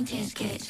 Tisket.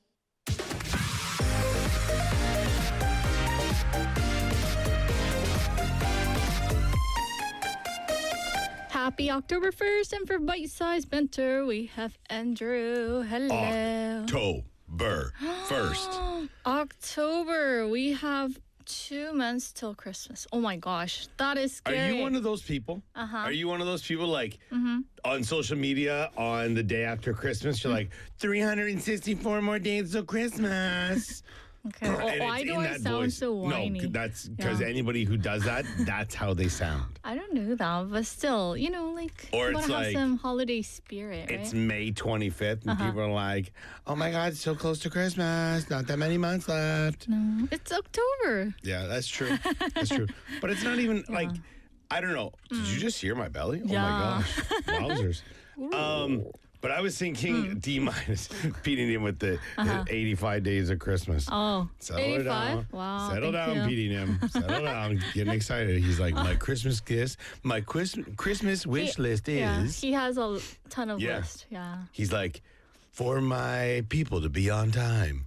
Happy October 1st, and for Bite Size Banter, we have Andrew. Hello. October 1st. October. We have 2 months till Christmas. Oh my gosh, that is scary. Are you one of those people? Are you one of those people like on social media on the day after Christmas, you're like, 364 more days till Christmas. Okay. Well, why do I sound so whiny? No, that's because anybody who does that, that's how they sound. I don't know that, but still, you know, like, Or you it's want to have like, some holiday spirit, right? It's May 25th, and people are like, oh my God, it's so close to Christmas. Not that many months left. No, it's October. Yeah, that's true. That's true. But it's not even like, I don't know. Did you just hear my belly? Oh my gosh. Wowzers. But I was thinking D-minus beating him with the 85 days of Christmas. Oh, Settle 85? down. Wow, Settle thank down, you. beating him. Settle down. Getting excited. He's like, my Christmas kiss, my Christmas wish list Yeah, is. he has a ton of Yeah. lists. Yeah. He's like, for my people to be on time.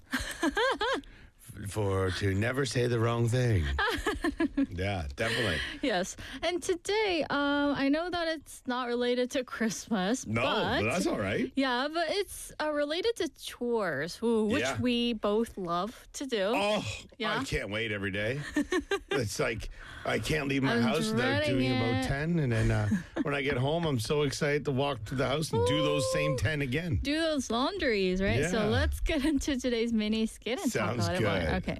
To never say the wrong thing. Yeah, definitely. Yes. And today, I know that it's not related to Christmas. No, but that's all right. Yeah, but it's related to chores, which Yeah. we both love to do. Oh, Yeah? I can't wait every day. It's like I can't leave my I'm house without dreading doing about it. 10. And then when I get home, I'm so excited to walk to the house and do those same 10 again. Do those laundries, right? So Yeah. let's get into today's mini skit and Sounds talk about it more. good. Okay.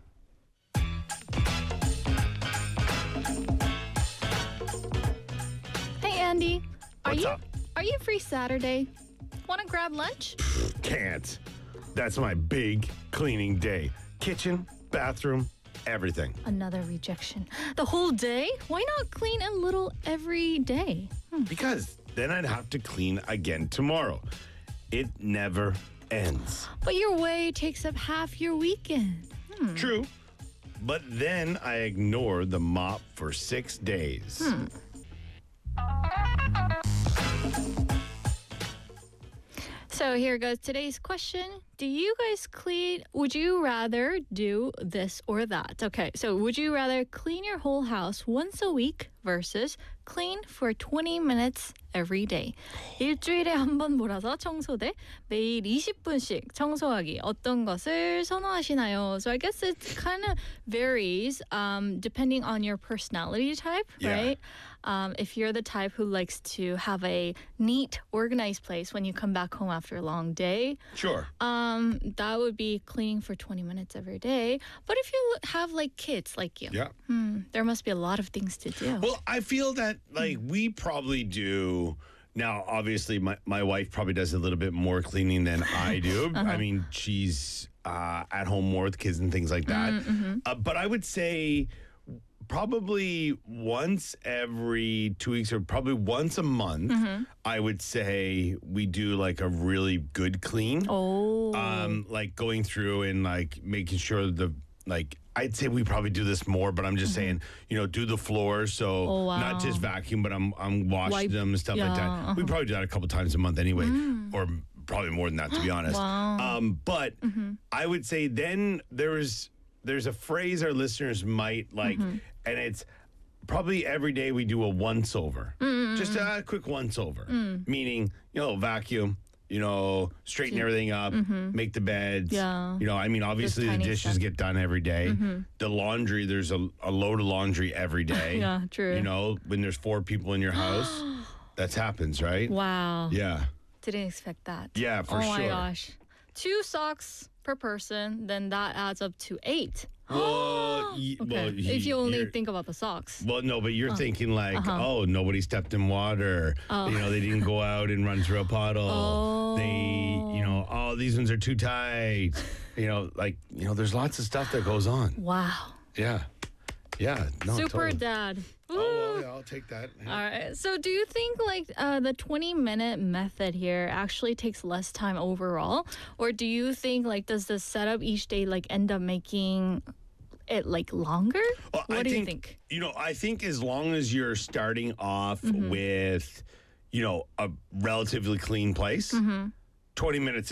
Hey, Andy. What's up? Are you free Saturday? Want to grab lunch? Can't. That's my big cleaning day. Kitchen, bathroom, everything. Another rejection. The whole day? Why not clean a little every day? Because then I'd have to clean again tomorrow. It never ends. But your way takes up half your weekend. True. But then I ignore the mop for 6 days. So here goes today's question. Do you guys clean? Would you rather do this or that? Okay, so would you rather clean your whole house once a week versus clean for 20 minutes every day? 일주일에 한 번 몰아서 청소 대 매일 20분씩 청소하기. 어떤 것을 선호하시나요? So I guess it kind of varies depending on your personality type, Yeah. right? If you're the type who likes to have a neat, organized place when you come back home after a long day, Sure. that would be cleaning for 20 minutes every day. But if you have like kids like you, Yeah. there must be a lot of things to do. Well, I feel that like we probably do. Now, obviously, my wife probably does a little bit more cleaning than I do. I mean, she's at home more with kids and things like that. But I would say probably once every 2 weeks or probably once a month, I would say we do like a really good clean. Oh. Like going through and like making sure I'd say we probably do this more, but I'm just saying, do the floors. So Oh, wow. not just vacuum, but I'm washing Wipe- them and stuff like yeah, that. We probably do that a couple times a month anyway, or probably more than that, to be honest. Wow. But I would say then there's a phrase our listeners might like, and it's probably every day we do a once over, just a quick once over, meaning vacuum. Straighten everything up, make the beds. Yeah. I mean, obviously the tiny dishes stuff. get done every day. The laundry, there's a load of laundry every day. Yeah, true. When there's 4 people in your house, that happens, right? Wow. Yeah. Didn't expect that. Yeah, for oh sure. my gosh. 2 socks per person, then that adds up to 8. Well, Okay. If you only think about the socks. Well, no, but you're thinking like, oh, nobody stepped in water. They didn't go out and run through a puddle. Oh. These ones are too tight. There's lots of stuff that goes on. Wow. Yeah. Yeah. No, Super totally. dad. Oh, well, yeah, I'll take that. All right. So do you think like the 20-minute method here actually takes less time overall? Or do you think like does the setup each day like end up making it like longer? Well, What do you think? I think as long as you're starting off with, a relatively clean place, 20 minutes